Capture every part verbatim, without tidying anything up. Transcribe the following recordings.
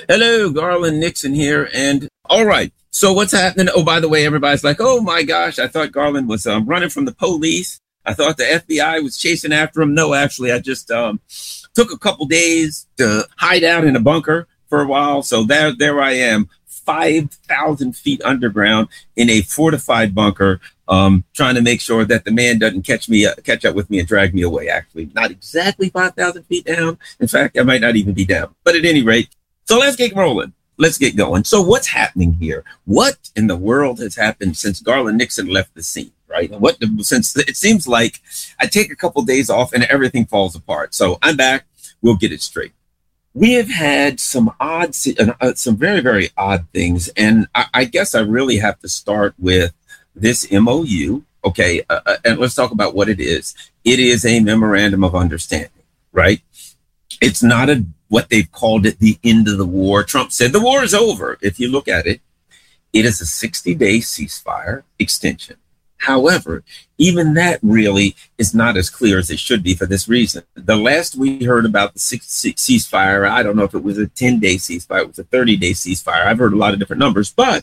Hello, Garland Nixon here. And all right. So what's happening? Oh, by the way, everybody's like, oh, my gosh, I thought Garland was um, running from the police. I thought the F B I was chasing after him. No, actually, I just um, took a couple days to hide out in a bunker for a while. So there, there I am, five thousand feet underground in a fortified bunker, um, trying to make sure that the man doesn't catch me, uh, catch up with me and drag me away. Actually, not exactly five thousand feet down. In fact, I might not even be down. But at any rate, so let's get rolling. Let's get going. So what's happening here? What in the world has happened since Garland Nixon left the scene, right? What since it seems like I take a couple of days off and everything falls apart. So I'm back. We'll get it straight. We have had some odd, uh, some very, very odd things. And I, I guess I really have to start with this M O U. Okay. Uh, and let's talk about what it is. It is a memorandum of understanding, right? It's not a what they've called it, the end of the war. Trump said the war is over. If you look at it, it is a sixty day ceasefire extension. However, even that really is not as clear as it should be for this reason. The last we heard about the ceasefire, I don't know if it was a ten day ceasefire, it was a thirty day ceasefire. I've heard a lot of different numbers, but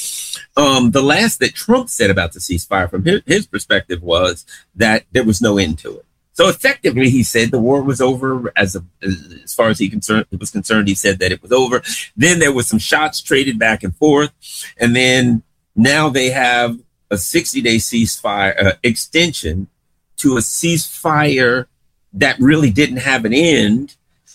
um, the last that Trump said about the ceasefire from his, his perspective was that there was no end to it. So effectively, he said the war was over. As a, as far as he concerned, it was concerned, he said that it was over. Then there was some shots traded back and forth, and then now they have a sixty day ceasefire uh, extension to a ceasefire that really didn't have an end.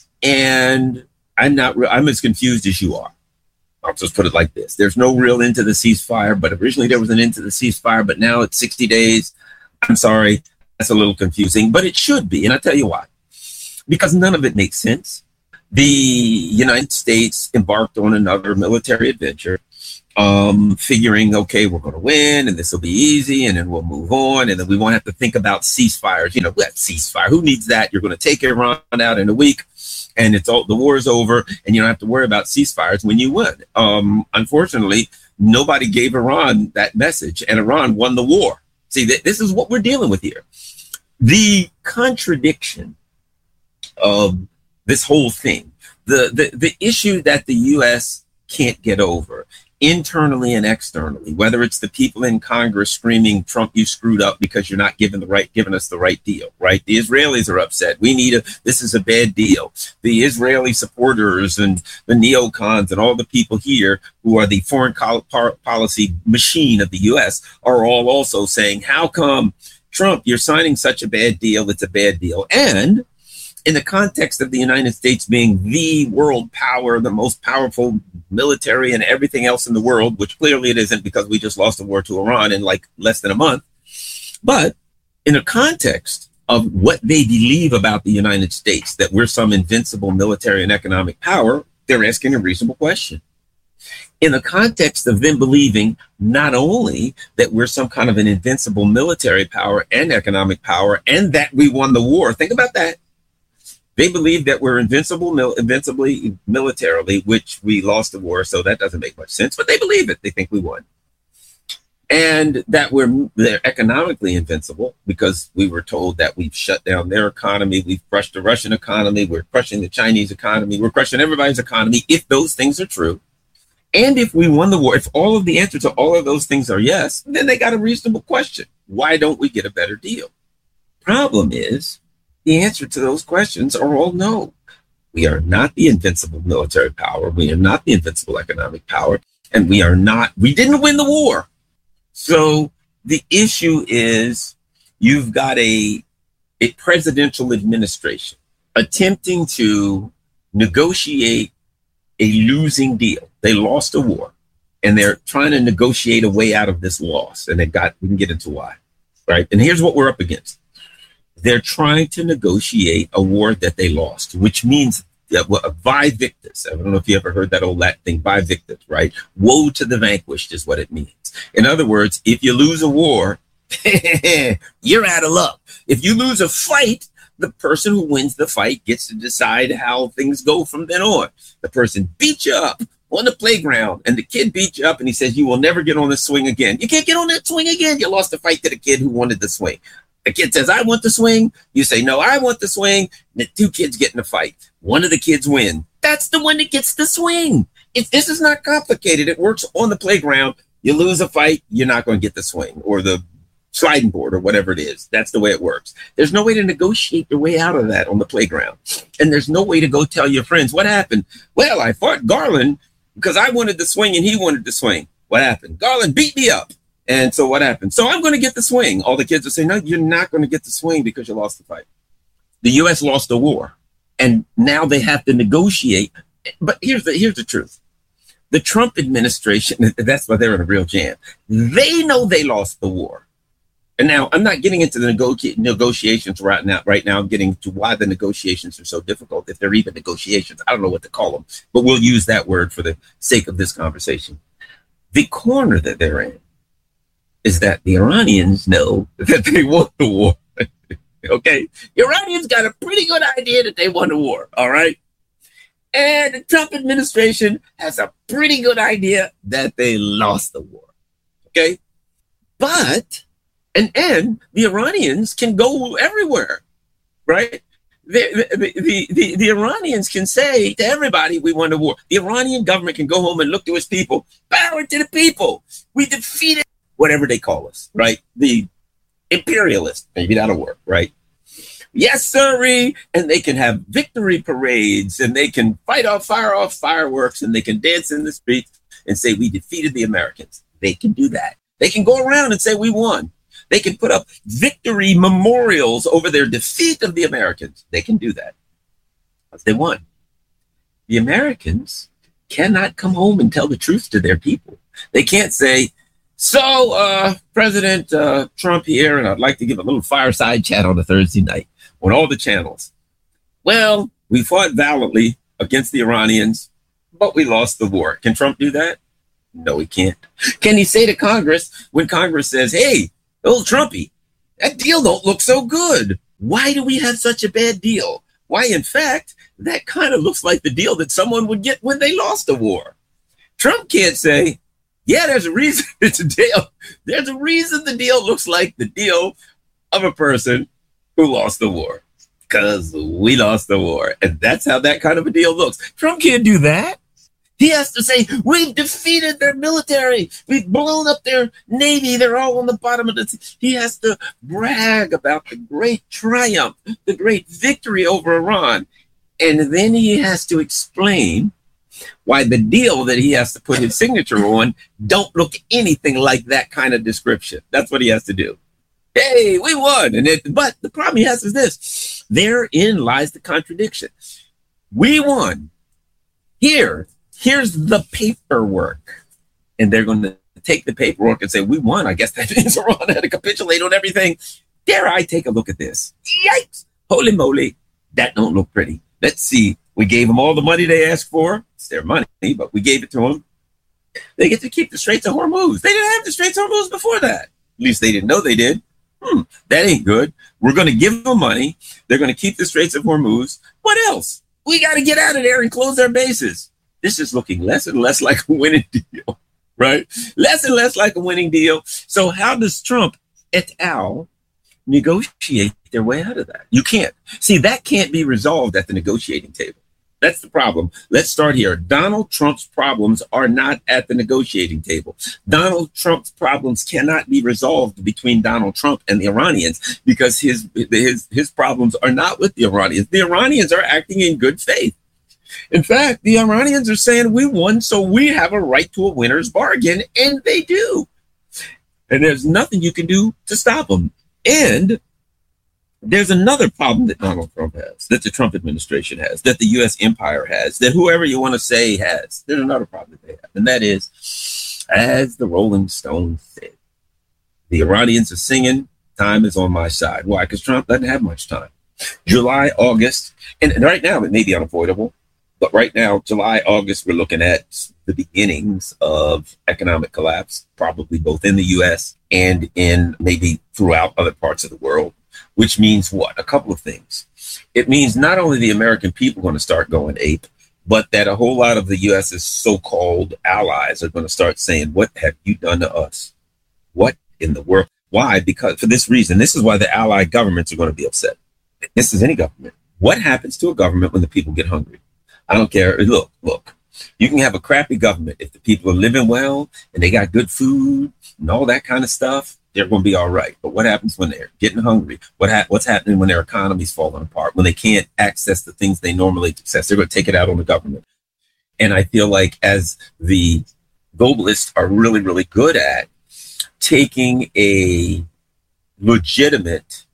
And I'm not. Re- I'm as confused as you are. I'll just put it like this: there's no real end to the ceasefire, but originally there was an end to the ceasefire, but now it's sixty days. I'm sorry. That's a little confusing, but it should be. And I'll tell you why. Because none of it makes sense. The United States embarked on another military adventure, um, figuring, okay, we're going to win and this will be easy and then we'll move on. And then we won't have to think about ceasefires. You know, what ceasefire? Who needs that? You're going to take Iran out in a week and it's all the war is over and you don't have to worry about ceasefires when you win. Um, unfortunately, nobody gave Iran that message and Iran won the war. See, th- this is what we're dealing with here. The contradiction of this whole thing, the, the, the issue that the U S can't get over internally and externally, whether it's the people in Congress screaming, Trump, you screwed up because you're not giving the right, giving us the right deal, right? The Israelis are upset. We need a, this is a bad deal. The Israeli supporters and the neocons and all the people here who are the foreign policy machine of the U S are all also saying, how come Trump, you're signing such a bad deal? It's a bad deal. And in the context of the United States being the world power, the most powerful military and everything else in the world, which clearly it isn't because we just lost the war to Iran in like less than a month. But in a context of what they believe about the United States, that we're some invincible military and economic power, they're asking a reasonable question. In the context of them believing not only that we're some kind of an invincible military power and economic power and that we won the war, think about that. They believe that we're invincible, mil- invincibly militarily, which we lost the war, so that doesn't make much sense, but they believe it. They think we won. And that we're they're economically invincible because we were told that we've shut down their economy, we've crushed the Russian economy, we're crushing the Chinese economy, we're crushing everybody's economy, if those things are true. And if we won the war, if all of the answers to all of those things are yes, then they got a reasonable question. Why don't we get a better deal? Problem is, the answer to those questions are all no. We are not the invincible military power. We are not the invincible economic power. And we are not, we didn't win the war. So the issue is you've got a, a presidential administration attempting to negotiate a losing deal. They lost a war and they're trying to negotiate a way out of this loss. And they got, we can get into why, right? And here's what we're up against. They're trying to negotiate a war that they lost, which means that well, vi victus. I don't know if you ever heard that old Latin thing, vi victus, right? Woe to the vanquished is what it means. In other words, if you lose a war, you're out of luck. If you lose a fight, the person who wins the fight gets to decide how things go from then on. The person beats you up on the playground and the kid beats you up and he says, you will never get on the swing again. You can't get on that swing again. You lost the fight to the kid who wanted the swing. The kid says, I want the swing. You say, no, I want the swing. And the two kids get in a fight. One of the kids win. Da That's the one that gets the swing. If this is not complicated, it works on the playground. You lose a fight, you're not going to get the swing or the sliding board or whatever it is. That's the way it works. There's no way to negotiate your way out of that on the playground. And there's no way to go tell your friends, what happened? Well, I fought Garland because I wanted the swing and he wanted the swing. What happened? Garland beat me up. And so what happened? So I'm going to get the swing. All the kids are saying, no, you're not going to get the swing because you lost the fight. The U S lost the war. And now they have to negotiate. But here's the, here's the truth. The Trump administration, that's why they're in a real jam. They know they lost the war. And now I'm not getting into the nego- negotiations right now. Right now, I'm getting to why the negotiations are so difficult, if they're even negotiations. I don't know what to call them, but we'll use that word for the sake of this conversation. The corner that they're in is that the Iranians know that they won the war. Okay? The Iranians got a pretty good idea that they won the war. All right? And the Trump administration has a pretty good idea that they lost the war. Okay? But, and, and the Iranians can go everywhere, right? The, the, the, the, the Iranians can say to everybody, we won the war. The Iranian government can go home and look to its people. Power to the people. We defeated whatever they call us, right? The imperialists. Maybe that'll work, right? Yes, sirree. And they can have victory parades and they can fight off, fire off fireworks and they can dance in the streets and say, we defeated the Americans. They can do that. They can go around and say, we won. They can put up victory memorials over their defeat of the Americans. They can do that. But they won. The Americans cannot come home and tell the truth to their people. They can't say, so, uh, President uh, Trump here, and I'd like to give a little fireside chat on a Thursday night on all the channels. Well, we fought valiantly against the Iranians, but we lost the war. Can Trump do that? No, he can't. Can he say to Congress, when Congress says, hey, old Trumpy, that deal don't look so good. Why do we have such a bad deal? Why, in fact, that kind of looks like the deal that someone would get when they lost the war. Trump can't say, yeah, there's a reason it's a deal. There's a reason the deal looks like the deal of a person who lost the war. Because we lost the war. And that's how that kind of a deal looks. Trump can't do that. He has to say, we've defeated their military. We've blown up their navy. They're all on the bottom of the sea. He has to brag about the great triumph, the great victory over Iran. And then he has to explain why the deal that he has to put his signature on don't look anything like that kind of description. That's what he has to do. Hey, we won. And it, but the problem he has is this. Therein lies the contradiction. We won. Here, here's the paperwork. And they're going to take the paperwork and say, we won. I guess that means Iran had to capitulate on everything. Dare I take a look at this? Yikes. Holy moly. That don't look pretty. Let's see. We gave them all the money they asked for. It's their money, but we gave it to them. They get to keep the Straits of Hormuz. They didn't have the Straits of Hormuz before that. At least they didn't know they did. Hmm, that ain't good. We're going to give them money. They're going to keep the Straits of Hormuz. What else? We got to get out of there and close our bases. This is looking less and less like a winning deal, right? Less and less like a winning deal. So how does Trump et al. Negotiate their way out of that? You can't. See, that can't be resolved at the negotiating table. That's the problem. Let's start here. Donald Trump's problems are not at the negotiating table. Donald Trump's problems cannot be resolved between Donald Trump and the Iranians because his his his problems are not with the Iranians. The Iranians are acting in good faith. In fact, the Iranians are saying we won, so we have a right to a winner's bargain, and they do. And there's nothing you can do to stop them. And there's another problem that Donald Trump has, that the Trump administration has, that the U S empire has, that whoever you want to say has. There's another problem that they have, and that is, as the Rolling Stones said, the Iranians are singing, time is on my side. Why? Because Trump doesn't have much time. July, August, and right now it may be unavoidable, but right now, July, August, we're looking at the beginnings of economic collapse, probably both in the U S and in maybe throughout other parts of the world. Which means what? A couple of things. It means not only the American people are going to start going ape, but that a whole lot of the U S's so-called allies are going to start saying, what have you done to us? What in the world? Why? Because for this reason, this is why the allied governments are going to be upset. This is any government. What happens to a government when the people get hungry? I don't care. Look, look, you can have a crappy government. If the people are living well and they got good food and all that kind of stuff, they're going to be all right. But what happens when they're getting hungry? What ha- What's happening when their economy's falling apart? When they can't access the things they normally access? They're going to take it out on the government. And I feel like as the globalists are really, really good at taking a legitimate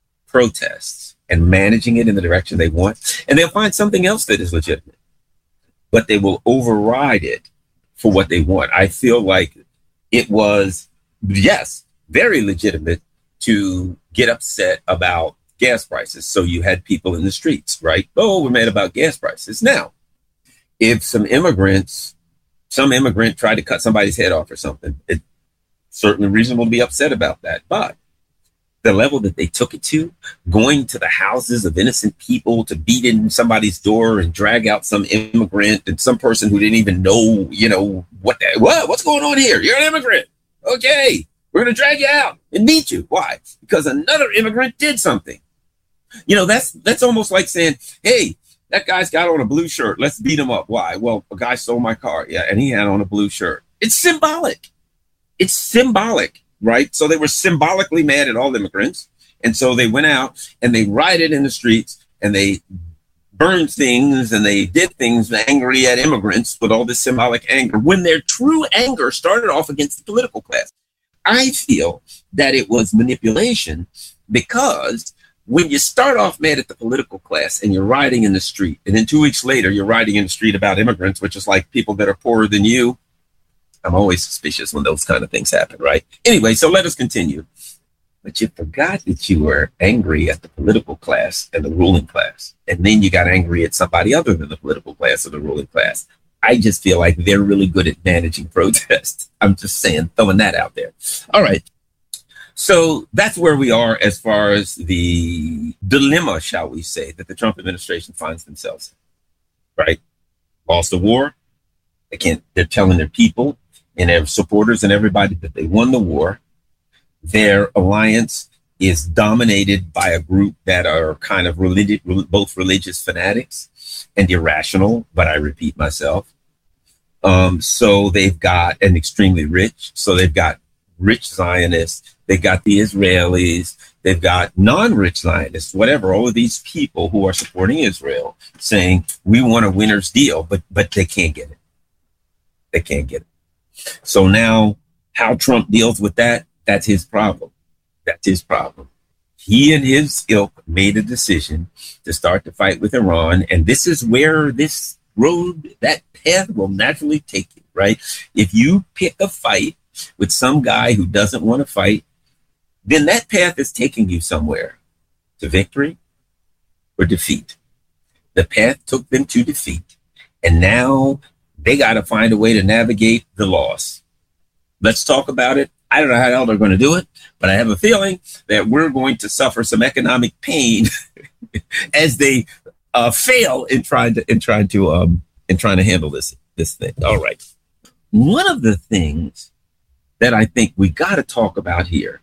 protests and managing it in the direction they want, and they'll find something else that is legitimate, but they will override it for what they want. I feel like it was, yes, very legitimate to get upset about gas prices. So you had people in the streets, right? Oh, we're mad about gas prices. Now, if some immigrants, some immigrant tried to cut somebody's head off or something, it's certainly reasonable to be upset about that. But the level that they took it to, going to the houses of innocent people to beat in somebody's door and drag out some immigrant and some person who didn't even know, you know, what, the, what what's going on here? You're an immigrant. Okay, we're going to drag you out and beat you. Why? Because another immigrant did something. You know, that's that's almost like saying, hey, that guy's got on a blue shirt. Let's beat him up. Why? Well, a guy stole my car. Yeah, and he had on a blue shirt. It's symbolic. It's symbolic. Right. So they were symbolically mad at all immigrants. And so they went out and they rioted in the streets and they burned things and they did things angry at immigrants with all this symbolic anger, when their true anger started off against the political class. I feel that it was manipulation, because when you start off mad at the political class and you're rioting in the street, and then two weeks later you're rioting in the street about immigrants, which is like people that are poorer than you, I'm always suspicious when those kind of things happen, right? Anyway, so let us continue. But you forgot that you were angry at the political class and the ruling class. And then you got angry at somebody other than the political class or the ruling class. I just feel like they're really good at managing protests. I'm just saying, throwing that out there. All right. So that's where we are as far as the dilemma, shall we say, that the Trump administration finds themselves in, right? Lost the war. They can't, they're telling their people and their supporters and everybody that they won the war. Their alliance is dominated by a group that are kind of religious, both religious fanatics and irrational, but I repeat myself. Um, so they've got an extremely rich, so they've got rich Zionists, they've got the Israelis, they've got non-rich Zionists, whatever, all of these people who are supporting Israel saying, we want a winner's deal, but but they can't get it. They can't get it. So now how Trump deals with that, that's his problem. That's his problem. He and his ilk made a decision to start the fight with Iran. And this is where this road, that path will naturally take you, right? If you pick a fight with some guy who doesn't want to fight, then that path is taking you somewhere, to victory or defeat. The path took them to defeat. And now they got to find a way to navigate the loss. Let's talk about it. I don't know how the hell they're going to do it, but I have a feeling that we're going to suffer some economic pain as they uh, fail in trying to in trying to um, in trying to handle this this thing. All right. One of the things that I think we got to talk about here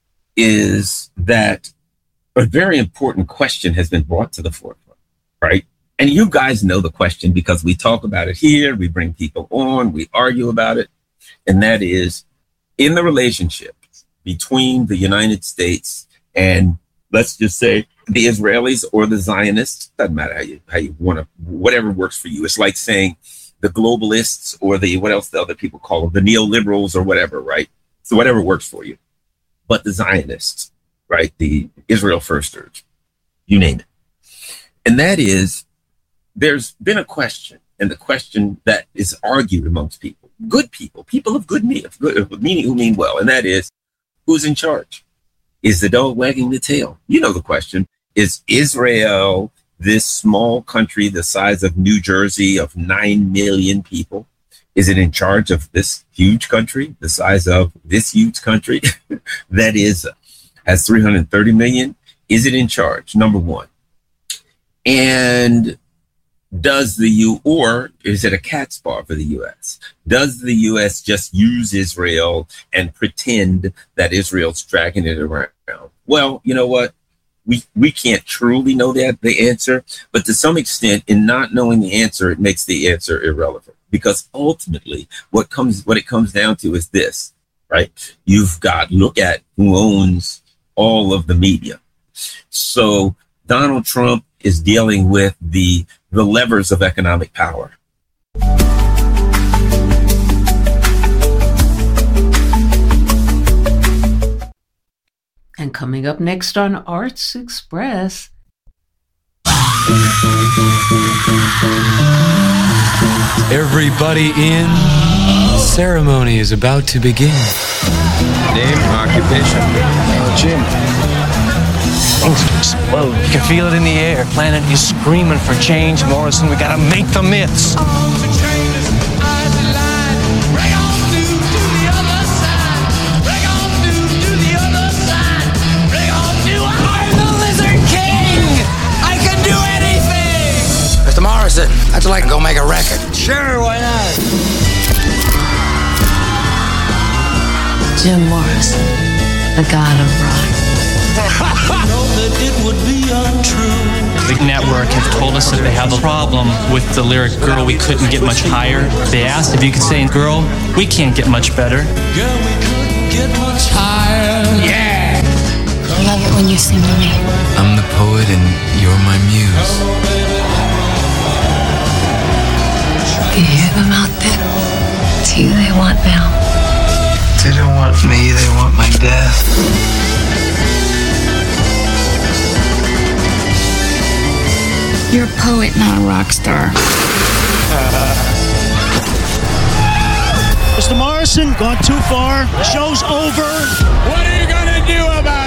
is that a very important question has been brought to the forefront, right? And you guys know the question because we talk about it here, we bring people on, we argue about it. And that is, in the relationship between the United States and, let's just say, the Israelis or the Zionists, doesn't matter how you how you want to, whatever works for you. It's like saying the globalists or the, what else the other people call them, the neoliberals or whatever, right? So whatever works for you. But the Zionists, right? The Israel firsters, you name it. And that is, there's been a question, and the question that is argued amongst people, good people, people of good meaning, good meaning who mean well, and that is, who's in charge? Is the dog wagging the tail? You know the question. Is Israel, this small country the size of New Jersey of nine million people, is it in charge of this huge country, the size of this huge country that is has three hundred thirty million? Is it in charge? Number one. And does the U, or is it a cat's paw for the U S? Does the U S just use Israel and pretend that Israel's dragging it around? Well, you know what? we, we can't truly know that the answer, but to some extent, in not knowing the answer, it makes the answer irrelevant. Because ultimately, what comes what it comes down to is this, right? You've got, look at who owns all of the media. So Donald Trump is dealing with the the levers of economic power. And coming up next on Arts Express. Everybody in. Ceremony is about to begin. Name, occupation. Uh, Jim. Things explode. You can feel it in the air. Planet is screaming for change, Morrison. We gotta make the myths. Mister Morrison, I'd like to go make a record. Sure, why not? Jim Morrison, the god of rock. The network have told us that they have a problem with the lyric "Girl, we couldn't get much higher." They asked if you could say, "Girl, we can't get much better." Girl, we couldn't get much higher. Yeah! I love it when you sing to me. I'm the poet and you're my muse. You hear them out there? It's you they want now. They don't want me, they want my death. You're a poet, not a rock star. Mister Morrison, gone too far. The show's over. What are you gonna do about